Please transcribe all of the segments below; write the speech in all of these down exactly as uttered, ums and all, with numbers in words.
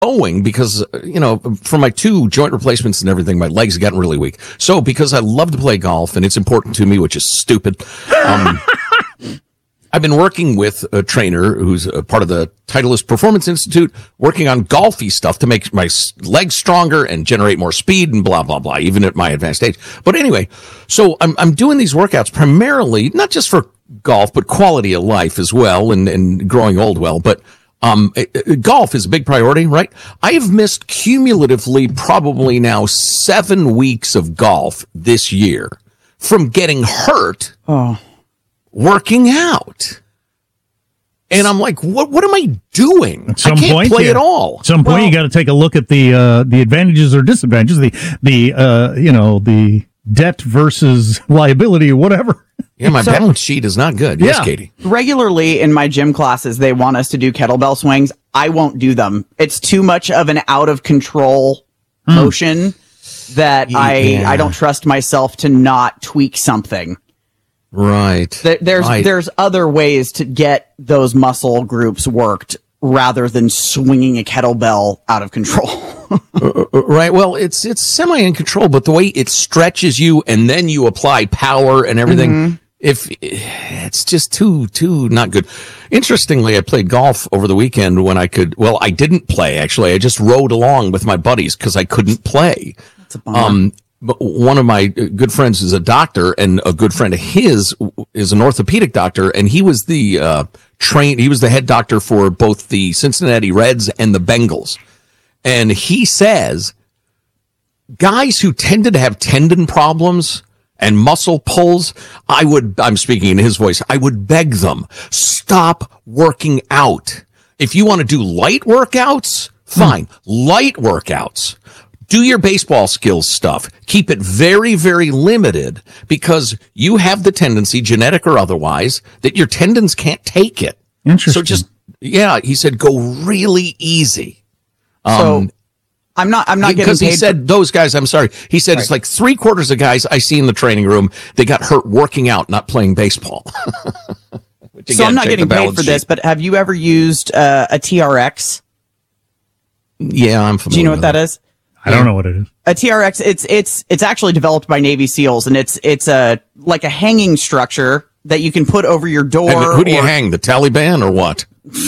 owing because, you know, for my two joint replacements and everything, my legs have gotten really weak. So because I love to play golf and it's important to me, which is stupid, um, I've been working with a trainer who's a part of the Titleist Performance Institute, working on golfy stuff to make my legs stronger and generate more speed and blah, blah, blah, even at my advanced age. But anyway, so I'm, I'm doing these workouts primarily, not just for golf, but quality of life as well and, and growing old well. But Um, golf is a big priority, right? I have missed cumulatively probably now seven weeks of golf this year from getting hurt oh. working out. And I'm like, what, what am I doing? At some I can't point, play yeah. at all. At some point, well, you got to take a look at the, uh, the advantages or disadvantages, the, the, uh, you know, the debt versus liability or whatever. Yeah, my So- balance sheet is not good. Yes, Yeah. Katie. Regularly in my gym classes, they want us to do kettlebell swings. I won't do them. It's too much of an out of control Hmm. motion that I Yeah. I don't trust myself to not tweak something. Right. There, there's right. there's other ways to get those muscle groups worked rather than swinging a kettlebell out of control. Right. Well, it's it's semi in control, but the way it stretches you and then you apply power and everything, mm-hmm. if it's just too too not good. Interestingly, I played golf over the weekend when I could. Well, I didn't play actually. I just rode along with my buddies because I couldn't play. That's a bummer. Um, but one of my good friends is a doctor, and a good friend of his is an orthopedic doctor, and he was the uh, train. He was the head doctor for both the Cincinnati Reds and the Bengals. And he says guys who tended to have tendon problems and muscle pulls, I would, I'm speaking in his voice, I would beg them, stop working out. If you want to do light workouts, fine. Hmm. Light workouts. Do your baseball skills stuff. Keep it very, very limited because you have the tendency, genetic or otherwise, that your tendons can't take it. Interesting. So just, yeah, he said, go really easy. So Um, I'm not I'm not getting because paid he said for- those guys. I'm sorry. He said Right. it's like three quarters of guys I see in the training room. They got hurt working out, not playing baseball. Which, So again, I'm not check getting the paid balance for this, sheet. but have you ever used uh, a T R X? Yeah, I'm familiar. Do you know what with that is? I don't know what it is. A T R X, it's it's it's actually developed by Navy SEALs, and it's it's a like a hanging structure that you can put over your door. And who do you or- hang? The Taliban or what?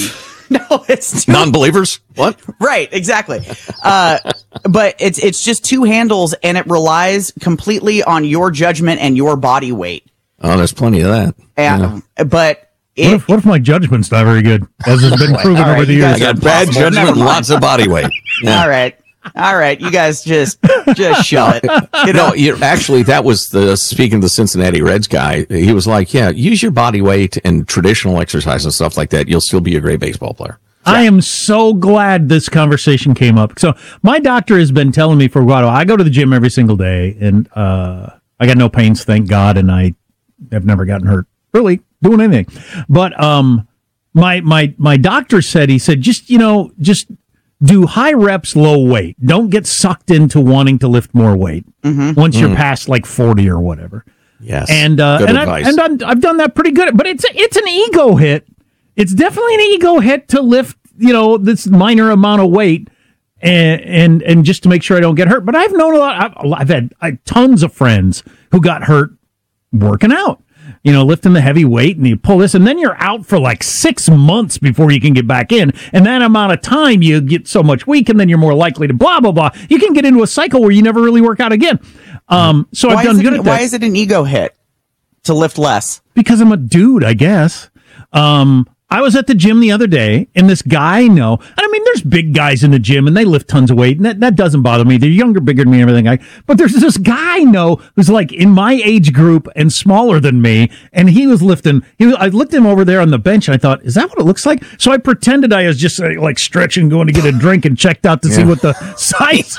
No, it's two, Non-believers? What? right, exactly. Uh, but it's it's just two handles, and it relies completely on your judgment and your body weight. Oh, there's plenty of that. And, But it, What if, what if my judgment's not very good, as has been proven All right, over the you years? I guys got are bad impossible. judgment Never and mind. lots of body weight. Yeah. all right, all right, you guys just just shut it. You know? No, you actually, that was the, speaking of the Cincinnati Reds guy, he was like, yeah, use your body weight and traditional exercise and stuff like that. You'll still be a great baseball player. I am so glad this conversation came up. So my doctor has been telling me for a while, I go to the gym every single day and, uh, I got no pains, thank God. And I have never gotten hurt really doing anything. But, um, my, my, my doctor said, he said, just, you know, just do high reps, low weight. Don't get sucked into wanting to lift more weight Mm-hmm. once you're past like forty or whatever. Yes. And, uh, Good and, advice. I, and I'm, I've done that pretty good, but it's, it's an ego hit. It's definitely an ego hit to lift, you know, this minor amount of weight and, and, and just to make sure I don't get hurt. But I've known a lot, I've, I've had I, tons of friends who got hurt working out, you know, lifting the heavy weight, and you pull this and then you're out for like six months before you can get back in. And that amount of time you get so much weak and then you're more likely to blah, blah, blah. You can get into a cycle where you never really work out again. Um, so why I've done is it, good at that. Why is it an ego hit to lift less? Because I'm a dude, I guess. Um, I was at the gym the other day, and this guy I know, and I mean, there's big guys in the gym, and they lift tons of weight, and that, that doesn't bother me. They're younger, bigger than me, and everything. I, but there's this guy I know who's like in my age group and smaller than me, and he was lifting. He was, I looked at him over there on the bench, and I thought, is that what it looks like? So I pretended I was just uh, like stretching, going to get a drink, and checked out to see Yeah. what the size,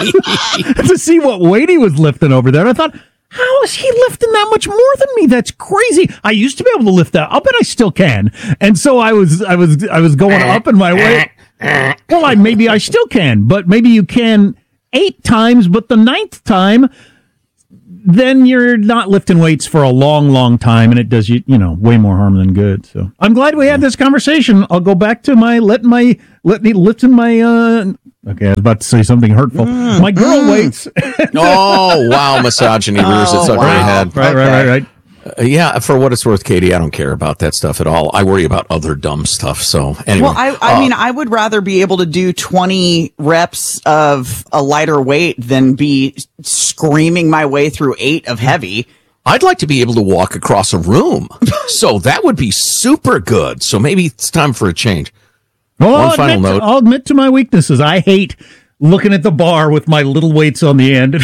to see what weight he was lifting over there. And I thought, how is he lifting that much more than me? That's crazy. I used to be able to lift that up, and I still can. And so I was, I was, I was going up in my weight. Well, I maybe I still can, but maybe you can eight times, but the ninth time, then you're not lifting weights for a long, long time, and it does you, you know, way more harm than good. So I'm glad we had this conversation. I'll go back to my letting my let me lifting my. Uh, okay, I was about to say something hurtful. Mm, my girl mm. weights. Oh wow, misogyny rears its ugly wow. head. Right, right, right, right. Uh, yeah, for what it's worth, Katie, I don't care about that stuff at all. I worry about other dumb stuff. So anyway, well, I, I uh, mean, I would rather be able to do twenty reps of a lighter weight than be screaming my way through eight of heavy. I'd like to be able to walk across a room. So that would be super good. So maybe it's time for a change. Well, One I'll final admit, note. To, I'll admit to my weaknesses. I hate looking at the bar with my little weights on the end.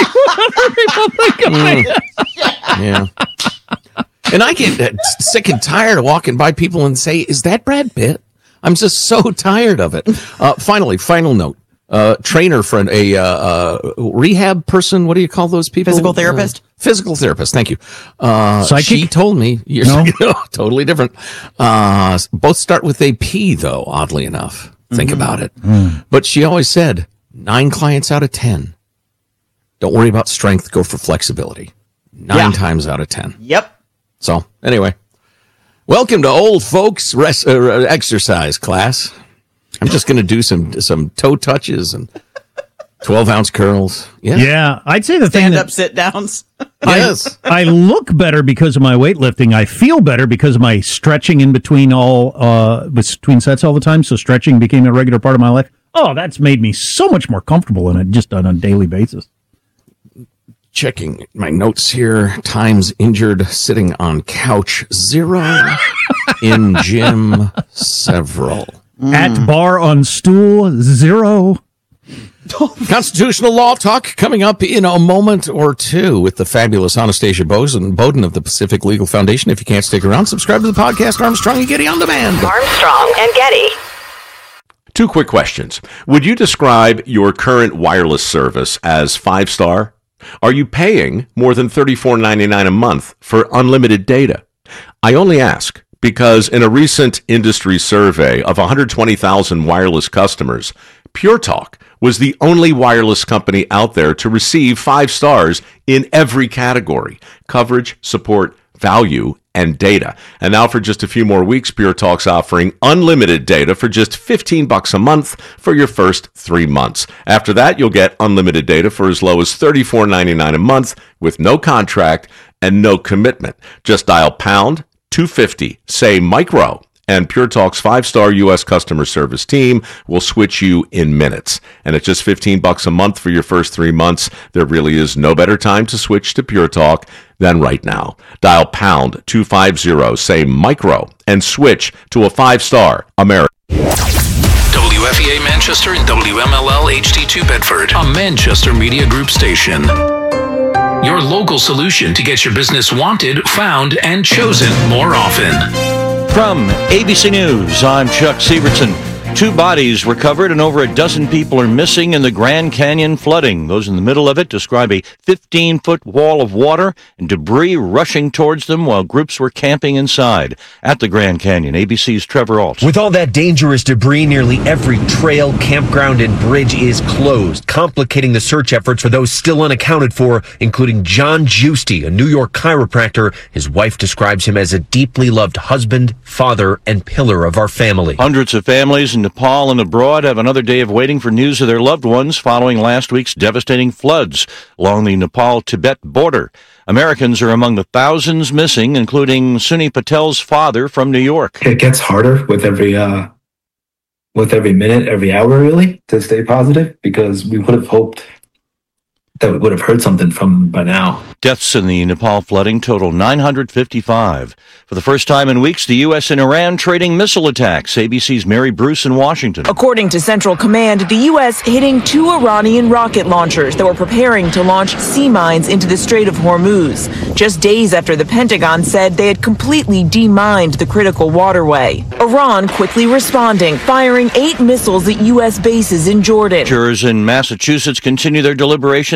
mm. Yeah. And I get sick and tired of walking by people and say, is that Brad Pitt? I'm just so tired of it. Uh, finally, final note. Uh, trainer friend, a uh, uh, rehab person. What do you call those people? Physical therapist. Uh, physical therapist. Thank you. Uh, Psychic? She told me. You're no. Totally different. Uh, both start with a P, though, oddly enough. Think mm-hmm. about it. Mm. But she always said, nine clients out of ten. Don't worry about strength. Go for flexibility. Nine yeah. times out of ten. Yep. So, anyway, welcome to old folks rest, uh, exercise class. I'm just going to do some some toe touches and twelve ounce curls. Yeah, yeah. I'd say the stand thing up, that, sit downs. Yes, I, I look better because of my weightlifting. I feel better because of my stretching in between all uh, between sets all the time. So stretching became a regular part of my life. Oh, that's made me so much more comfortable in it, just on a daily basis. Checking my notes here. Times injured sitting on couch zero. In gym several. Mm. At bar on stool zero. Constitutional law talk coming up in a moment or two with the fabulous Anastasia Boden, Boden of the Pacific Legal Foundation. If you can't stick around, subscribe to the podcast Armstrong and Getty on demand. Armstrong and Getty. Two quick questions. Would you describe your current wireless service as five-star? Are you paying more than thirty-four ninety-nine a month for unlimited data? I only ask because in a recent industry survey of one hundred twenty thousand wireless customers, Pure Talk was the only wireless company out there to receive five stars in every category: coverage, support, value, and data. And now for just a few more weeks, Pure Talk's offering unlimited data for just fifteen bucks a month for your first three months. After that, you'll get unlimited data for as low as thirty-four ninety-nine a month with no contract and no commitment. Just dial pound two fifty, say micro, and Pure Talk's five-star U S customer service team will switch you in minutes. And at just fifteen bucks a month for your first three months, there really is no better time to switch to Pure Talk than right now. Dial pound two fifty, say micro, and switch to a five-star American. W F E A Manchester and W M L L H D two Bedford, a Manchester Media Group station. Your local solution to get your business wanted, found, and chosen more often. From A B C News, I'm Chuck Sievertson. Two bodies recovered and over a dozen people are missing in the Grand Canyon flooding. Those in the middle of it describe a fifteen-foot wall of water and debris rushing towards them while groups were camping inside. At the Grand Canyon, A B C's Trevor Alt. With all that dangerous debris, nearly every trail, campground, and bridge is closed, complicating the search efforts for those still unaccounted for, including John Giusti, a New York chiropractor. His wife describes him as a deeply loved husband, father, and pillar of our family. Hundreds of families in Nepal and abroad have another day of waiting for news of their loved ones following last week's devastating floods along the Nepal-Tibet border. Americans are among the thousands missing, including Sunny Patel's father from New York. It gets harder with every uh, with every minute, every hour, really, to stay positive, because we would have hoped that we would have heard something from them by now. Deaths in the Nepal flooding total nine hundred fifty-five. For the first time in weeks, the U S and Iran trading missile attacks. A B C's Mary Bruce in Washington. According to Central Command, the U S hitting two Iranian rocket launchers that were preparing to launch sea mines into the Strait of Hormuz, just days after the Pentagon said they had completely demined the critical waterway. Iran quickly responding, firing eight missiles at U S bases in Jordan. Jurors in Massachusetts continue their deliberations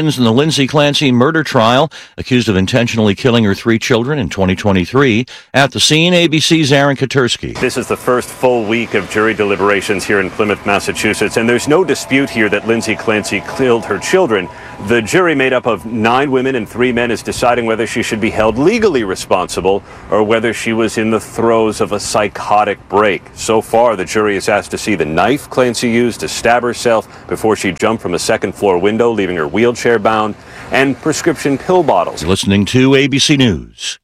wins in the Lindsay Clancy murder trial, accused of intentionally killing her three children in twenty twenty-three. At the scene, A B C's Aaron Katursky. This is the first full week of jury deliberations here in Plymouth, Massachusetts, and there's no dispute here that Lindsay Clancy killed her children. The jury, made up of nine women and three men, is deciding whether she should be held legally responsible or whether she was in the throes of a psychotic break. So far, the jury is asked to see the knife Clancy used to stab herself before she jumped from a second floor window, leaving her wheelchair bound, and prescription pill bottles. You're listening to A B C News.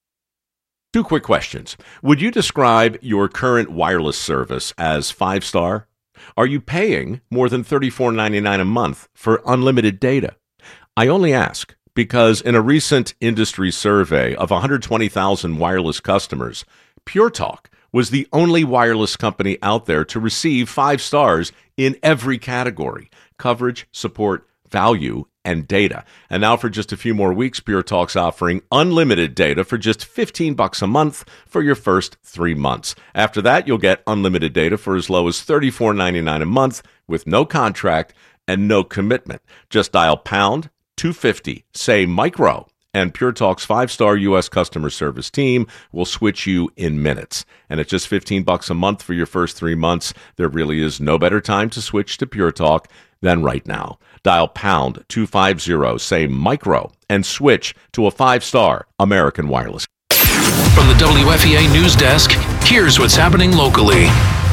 Two quick questions. Would you describe your current wireless service as five-star? Are you paying more than thirty-four ninety-nine a month for unlimited data? I only ask because in a recent industry survey of one hundred twenty thousand wireless customers, Pure Talk was the only wireless company out there to receive five stars in every category: coverage, support, value, and data. And now for just a few more weeks, Pure Talk's offering unlimited data for just fifteen bucks a month for your first three months. After that, you'll get unlimited data for as low as thirty-four ninety-nine a month with no contract and no commitment. Just dial pound two fifty, say micro, and Pure Talk's five-star U S customer service team will switch you in minutes. And at just fifteen bucks a month for your first three months, there really is no better time to switch to Pure Talk than right now. Dial pound two fifty, say micro, and switch to a five-star American Wireless. From the W F E A News Desk, here's what's happening locally.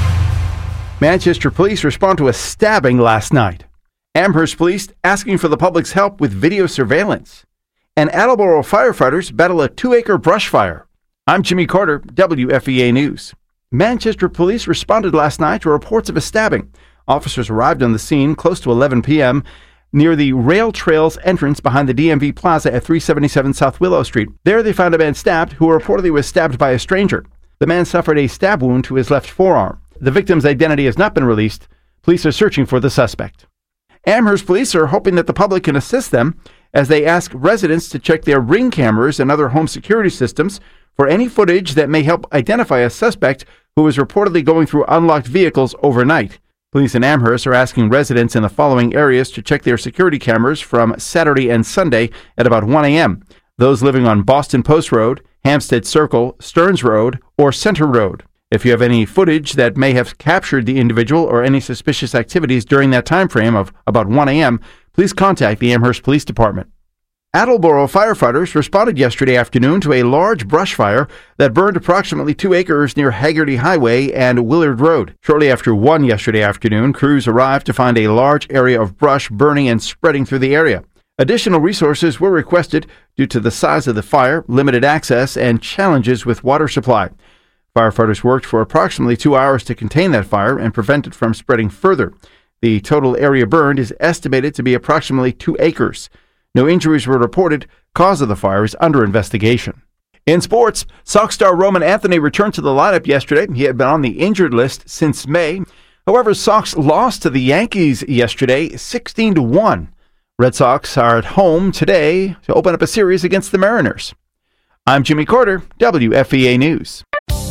Manchester police respond to a stabbing last night. Amherst police asking for the public's help with video surveillance. And Attleboro firefighters battle a two-acre brush fire. I'm Jimmy Carter, W F E A News. Manchester police responded last night to reports of a stabbing. Officers arrived on the scene close to eleven p.m. near the Rail Trails entrance behind the D M V Plaza at three seventy-seven South Willow Street. There they found a man stabbed who reportedly was stabbed by a stranger. The man suffered a stab wound to his left forearm. The victim's identity has not been released. Police are searching for the suspect. Amherst police are hoping that the public can assist them as they ask residents to check their Ring cameras and other home security systems for any footage that may help identify a suspect who was reportedly going through unlocked vehicles overnight. Police in Amherst are asking residents in the following areas to check their security cameras from Saturday and Sunday at about one a.m. Those living on Boston Post Road, Hampstead Circle, Stearns Road, or Center Road. If you have any footage that may have captured the individual or any suspicious activities during that time frame of about one a.m., please contact the Amherst Police Department. Attleboro firefighters responded yesterday afternoon to a large brush fire that burned approximately two acres near Haggerty Highway and Willard Road. Shortly after one yesterday afternoon, crews arrived to find a large area of brush burning and spreading through the area. Additional resources were requested due to the size of the fire, limited access, and challenges with water supply. Firefighters worked for approximately two hours to contain that fire and prevent it from spreading further. The total area burned is estimated to be approximately two acres. No injuries were reported. Cause of the fire is under investigation. In sports, Sox star Roman Anthony returned to the lineup yesterday. He had been on the injured list since May. However, Sox lost to the Yankees yesterday, sixteen to one. Red Sox are at home today to open up a series against the Mariners. I'm Jimmy Carter, W F E A News.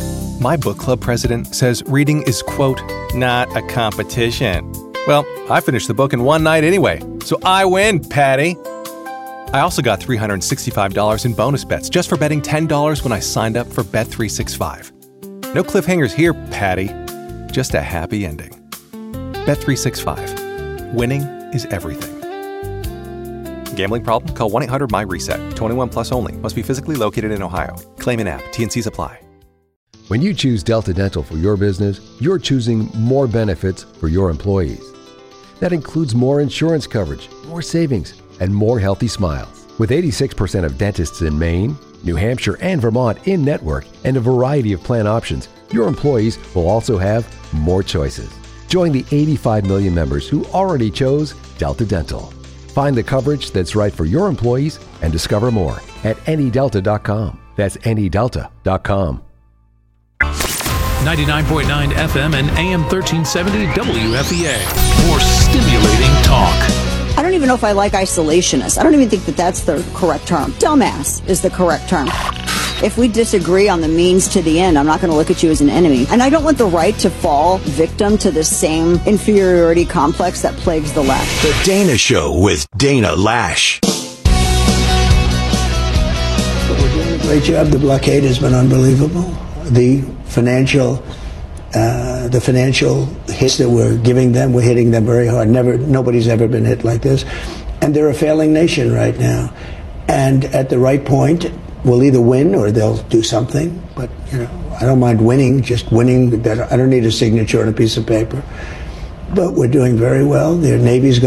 My book club president says reading is, quote, not a competition. Well, I finished the book in one night anyway, so I win, Patty. I also got three hundred sixty-five dollars in bonus bets just for betting ten dollars when I signed up for Bet three sixty-five. No cliffhangers here, Patty. Just a happy ending. Bet three sixty-five. Winning is everything. Gambling problem? Call one eight hundred my reset. twenty-one plus only. Must be physically located in Ohio. Claim in app. T N Cs apply. When you choose Delta Dental for your business, you're choosing more benefits for your employees. That includes more insurance coverage, more savings, and more healthy smiles. With eighty-six percent of dentists in Maine, New Hampshire, and Vermont in network and a variety of plan options, your employees will also have more choices. Join the eighty-five million members who already chose Delta Dental. Find the coverage that's right for your employees and discover more at any delta dot com. That's any delta dot com. ninety-nine point nine F M and A M thirteen seventy W F E A. More stimulating talk. I don't even know if I like isolationist. I don't even think that that's the correct term. Dumbass is the correct term. If we disagree on the means to the end, I'm not going to look at you as an enemy. And I don't want the right to fall victim to the same inferiority complex that plagues the left. The Dana Show with Dana Lash. We're doing a great job. The blockade has been unbelievable. The financial, uh, the financial hits that we're giving them, we're hitting them very hard. Never, nobody's ever been hit like this. And they're a failing nation right now. And at the right point, we'll either win or they'll do something. But, you know, I don't mind winning, just winning. I don't need a signature on a piece of paper. But we're doing very well. Their Navy's